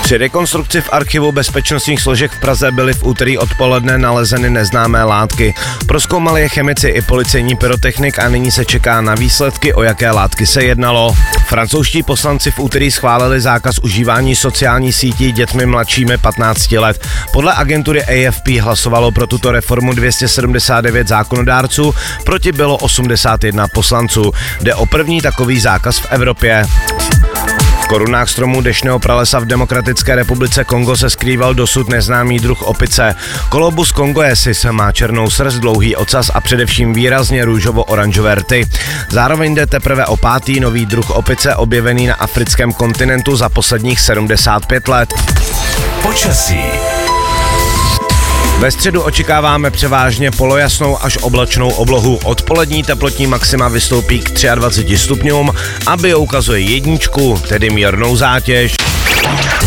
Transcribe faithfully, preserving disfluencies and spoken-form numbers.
Při rekonstrukci v archivu bezpečnostních složek v Praze byly v úterý odpoledne nalezeny neznámé látky. Prozkoumali je chemici i policejní pyrotechnik a nyní se čeká na výsledky, o jaké látky se jednalo. Francouzští poslanci v úterý schválili zákaz užívání sociálních sítí dětmi mladšími patnácti let. Podle agentury A F P hlasovalo pro tuto reformu dvě stě sedmdesát devět zákonodárců, proti bylo osmdesát jedna poslanců. Jde o první takový zákaz v Evropě. V korunách stromů deštného pralesa v Demokratické republice Kongo se skrýval dosud neznámý druh opice. Colobus congoensis má černou srst, dlouhý ocas a především výrazně růžovo-oranžové rty. Zároveň jde teprve o pátý nový druh opice objevený na africkém kontinentu za posledních sedmdesát pět let. Počasí. Ve středu očekáváme převážně polojasnou až oblačnou oblohu. Odpolední teplotní maxima vystoupí k dvaceti třem stupňům a bio ukazuje jedničku, tedy mírnou zátěž.